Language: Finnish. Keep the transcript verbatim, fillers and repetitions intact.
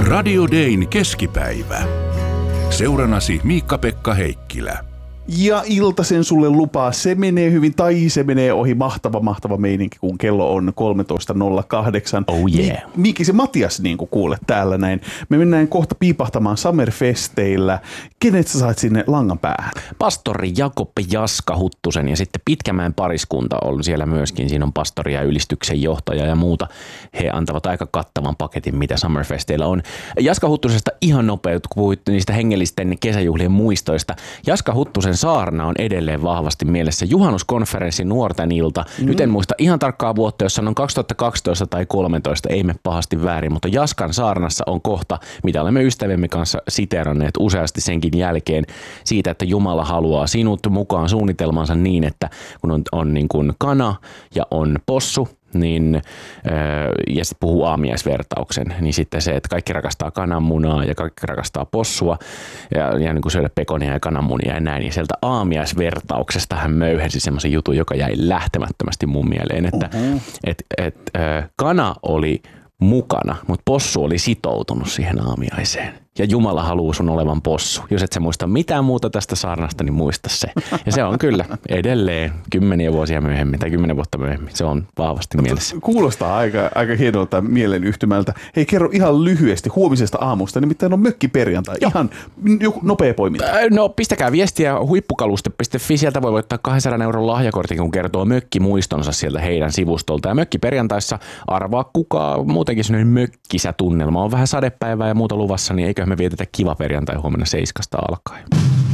Radio Dayn keskipäivä. Seuranasi Miikka-Pekka Heikkilä. Ja iltasen sulle lupaa, se menee hyvin tai se menee ohi. Mahtava, mahtava meininki, kun kello on kolmetoista nolla kahdeksan. Oh yeah. Mi- Miikki se Matias, niin kuin kuulet täällä näin. Me mennään kohta piipahtamaan Summerfesteillä. Kenet sä sait sinne langan päähän? Pastori Jakob Jaska Huttusen ja sitten Pitkämäen pariskunta on siellä myöskin. Siinä on pastori ja ylistyksen johtaja ja muuta. He antavat aika kattavan paketin, mitä Summerfesteillä on. Jaska Huttusesta ihan nopeut, kun puhuit niistä hengellisten kesäjuhlien muistoista. Jaska Huttusen saarna on edelleen vahvasti mielessä. Juhannuskonferenssi nuorten ilta. Mm. Nyt en muista ihan tarkkaa vuotta, jos sanon kaksituhattakaksitoista tai kolmetoista, ei me pahasti väärin, mutta Jaskan saarnassa on kohta, mitä olemme ystävämme kanssa siteeranneet useasti senkin jälkeen, siitä, että Jumala haluaa sinut mukaan suunnitelmansa niin, että kun on, on niin kuin kana ja on possu, niin, ja sitten puhuu aamiaisvertauksen, niin sitten se, että kaikki rakastaa kananmunaa ja kaikki rakastaa possua ja, ja niin kuin syödä pekonia ja kananmunia ja näin, niin sieltä aamiaisvertauksesta hän möyhensi semmoisen jutun, joka jäi lähtemättömästi mun mieleen, että uh-huh. et, et, kana oli mukana, mutta possu oli sitoutunut siihen aamiaiseen. Ja Jumala haluaa sun olevan possu. Jos et sä muista mitään muuta tästä saarnasta, niin muista se. Ja se on kyllä edelleen kymmeniä vuosia myöhemmin tai kymmenen vuotta myöhemmin. Se on vahvasti mielessä. Kuulostaa aika, aika hienolta mielenyhtymältä. Hei, kerro ihan lyhyesti huomisesta aamusta. Nimittäin on mökkiperjantai. Joo. Ihan joku nopea poiminta. No pistäkää viestiä huippukaluste piste fi. Sieltä voi voittaa kahdensadan euron lahjakortin, kun kertoo mökkimuistonsa sieltä heidän sivustolta. Ja mökkiperjantaissa arvaa kuka muutenkin sellainen mökkisä tunnelma. On vähän sadepäivää ja muuta luvassa, niin eiköhän me vietetä kiva perjantai huomenna seiskasta alkaen.